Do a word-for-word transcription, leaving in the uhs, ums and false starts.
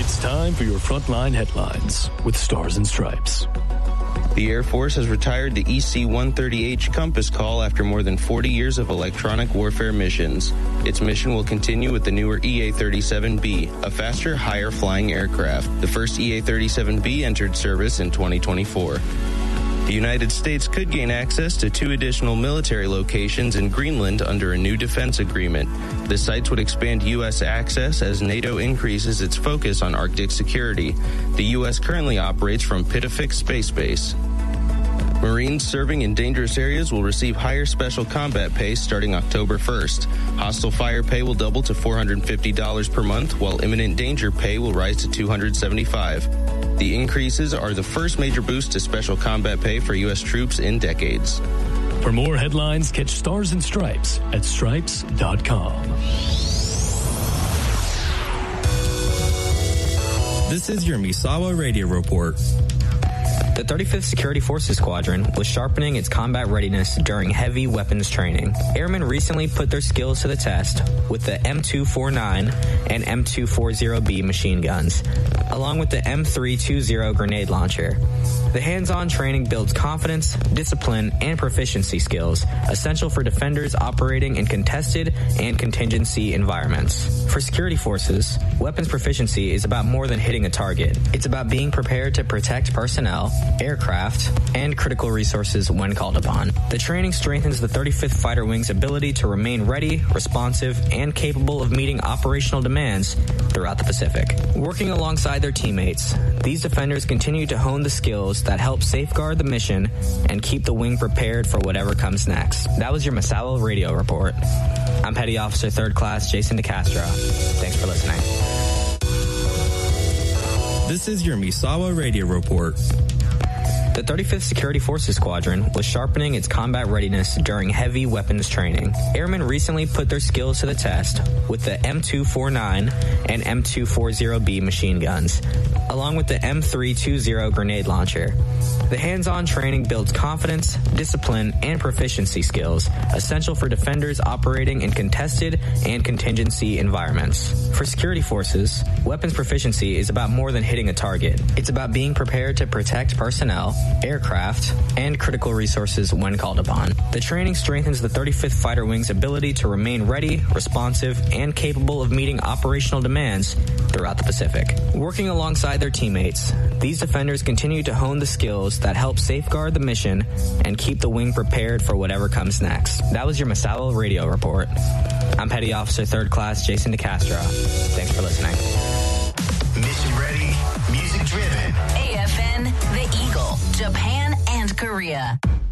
It's time for your Frontline Headlines with Stars and Stripes. The Air Force has retired the E C one thirty H Compass Call after more than forty years of electronic warfare missions. Its mission will continue with the newer E A thirty-seven B, a faster, higher-flying aircraft. The first E A thirty-seven B entered service in twenty twenty-four. The United States could gain access to two additional military locations in Greenland under a new defense agreement. The sites would expand U S access as NATO increases its focus on Arctic security. The U S currently operates from Pitafik Space Base. Marines serving in dangerous areas will receive higher special combat pay starting October first. Hostile fire pay will double to four hundred fifty dollars per month, while imminent danger pay will rise to two hundred seventy-five dollars. The increases are the first major boost to special combat pay for U S troops in decades. For more headlines, catch Stars and Stripes at stripes dot com. This is your Misawa Radio Report. The thirty-fifth Security Forces Squadron was sharpening its combat readiness during heavy weapons training. Airmen recently put their skills to the test with the M two forty-nine and M two forty B machine guns, along with the M three twenty grenade launcher. The hands-on training builds confidence, discipline, and proficiency skills essential for defenders operating in contested and contingency environments. For security forces, weapons proficiency is about more than hitting a target. It's about being prepared to protect personnel, aircraft, and critical resources when called upon. The training strengthens the thirty-fifth Fighter Wing's ability to remain ready, responsive, and capable of meeting operational demands throughout the Pacific. Working alongside their teammates, these defenders continue to hone the skills that help safeguard the mission and keep the wing prepared for whatever comes next. That was your Misawa Radio Report. I'm Petty Officer Third Class Jason DeCastro. Thanks for listening. This is your Misawa Radio Report. The thirty-fifth Security Forces Squadron was sharpening its combat readiness during heavy weapons training. Airmen recently put their skills to the test with the M two forty-nine and M two forty B machine guns, along with the M three twenty grenade launcher. The hands-on training builds confidence, discipline, and proficiency skills essential for defenders operating in contested and contingency environments. For security forces, weapons proficiency is about more than hitting a target. It's about being prepared to protect personnel, aircraft, and critical resources when called upon. The training strengthens the thirty-fifth Fighter Wing's ability to remain ready, responsive, and capable of meeting operational demands throughout the Pacific. Working alongside their teammates, these defenders continue to hone the skills that help safeguard the mission and keep the wing prepared for whatever comes next. That was your Misawa Radio Report. I'm Petty Officer Third Class Jason DeCastro. Thanks for listening. Mission ready, music driven. A F N, The Eagle, Japan and Korea.